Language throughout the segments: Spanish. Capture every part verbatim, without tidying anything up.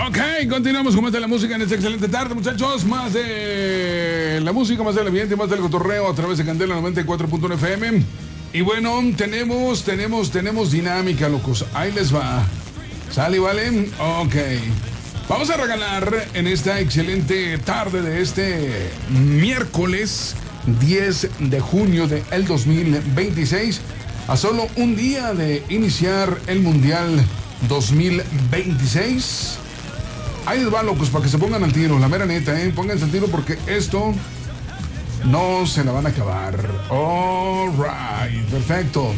Ok, continuamos con más de la música en esta excelente tarde, muchachos. Más de la música, más del ambiente, más del cotorreo a través de Candela noventa y cuatro punto uno F M. Y bueno, tenemos, tenemos, tenemos dinámica, locos. Ahí les va. ¿Sale, vale? Ok. Vamos a regalar en esta excelente tarde de este miércoles diez de junio del dos mil veintiséis, a solo un día de iniciar el Mundial dos mil veintiséis. Ahí les va, locos, para que se pongan al tiro, la mera neta, ¿eh? Pónganse al tiro porque esto no se la van a acabar. All right, perfecto.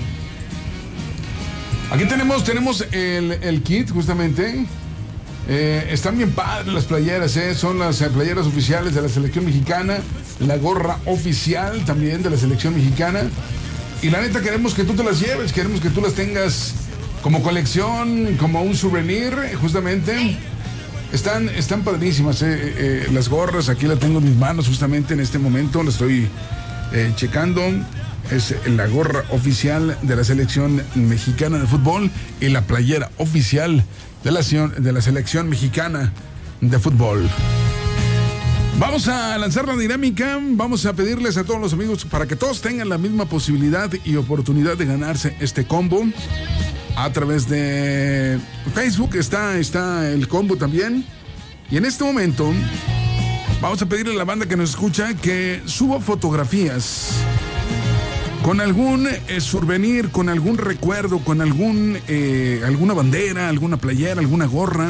Aquí tenemos, tenemos el, el kit, justamente. Eh, están bien padres las playeras, ¿eh? Son las eh, playeras oficiales de la selección mexicana. La gorra oficial también de la selección mexicana. Y la neta queremos que tú te las lleves, queremos que tú las tengas como colección, como un souvenir, justamente. Están, están padrísimas, eh, eh, las gorras. Aquí la tengo en mis manos justamente en este momento. La estoy eh, checando. Es la gorra oficial de la selección mexicana de fútbol y la playera oficial de la, de la selección mexicana de fútbol. Vamos a lanzar la dinámica. Vamos a pedirles a todos los amigos para que todos tengan la misma posibilidad y oportunidad de ganarse este combo. A través de Facebook está, está el combo también. Y en este momento vamos a pedirle a la banda que nos escucha que suba fotografías con algún eh, souvenir, con algún recuerdo, con algún eh, alguna bandera, alguna playera, alguna gorra,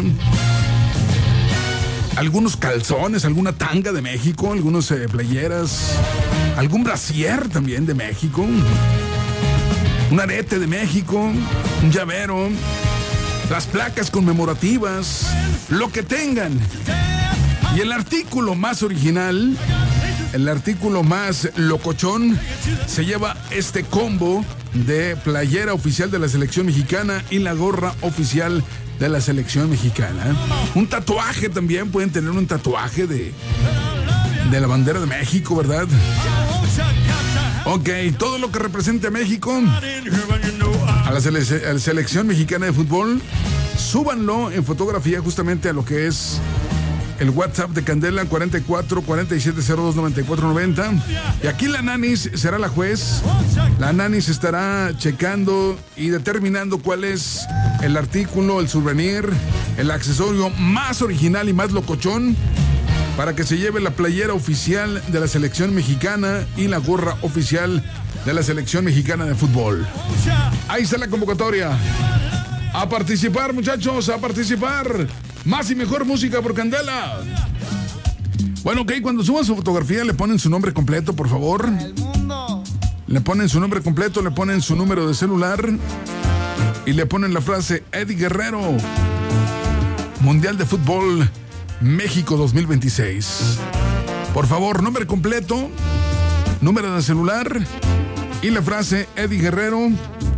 algunos calzones, alguna tanga de México, algunas eh, playeras, algún brasier también de México, un arete de México, un llavero, las placas conmemorativas, lo que tengan. Y el artículo más original, el artículo más locochón, se lleva este combo de playera oficial de la selección mexicana y la gorra oficial de la selección mexicana. Un tatuaje también, pueden tener un tatuaje de, de la bandera de México, ¿verdad? Ok, todo lo que represente a México, a la, sele- a la selección mexicana de fútbol, súbanlo en fotografía justamente a lo que es el WhatsApp de Candela, cuarenta y cuatro, cuarenta y siete cero dos, noventa y cuatro noventa. Y aquí la Nanis será la juez. La Nanis estará checando y determinando cuál es el artículo, el souvenir, el accesorio más original y más locochón para que se lleve la playera oficial de la selección mexicana y la gorra oficial de la selección mexicana de fútbol. Ahí está la convocatoria. A participar, muchachos, a participar. Más y mejor música por Candela. Bueno, ok, cuando suban su fotografía le ponen su nombre completo, por favor. Le ponen su nombre completo, le ponen su número de celular y le ponen la frase Eddie Guerrero, Mundial de Fútbol México dos mil veintiséis. Por favor, nombre completo, número de celular y la frase Eddie Guerrero,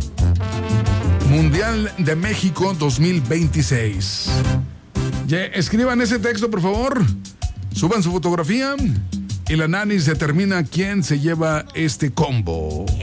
Mundial de México dos mil veintiséis. Ya, escriban ese texto, por favor. Suban su fotografía y la Nanis determina quién se lleva este combo.